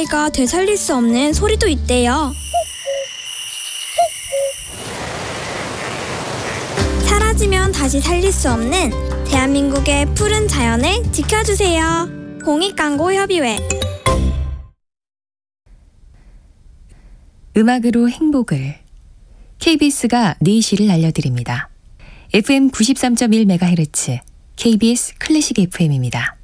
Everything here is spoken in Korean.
AI가 되살릴 수 없는 소리도 있대요. 사라지면 다시 살릴 수 없는 대한민국의 푸른 자연을 지켜주세요. 공익광고협의회. 음악으로 행복을. KBS가 4시를 알려드립니다. FM 93.1MHz KBS 클래식 FM입니다.